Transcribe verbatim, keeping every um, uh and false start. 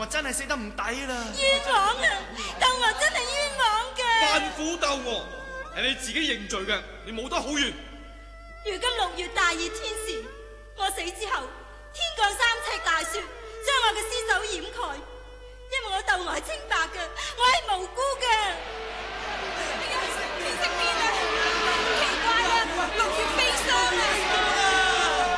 我真係死得唔抵啦！ 冤枉啊！鬥我真係冤枉嘅。 扮苦鬥我，係你自己認罪嘅，你冇得好怨。 如今六月大熱天時，我死之後，天降三尺大雪，將我嘅屍首掩蓋。因為我竇娥係清白嘅，我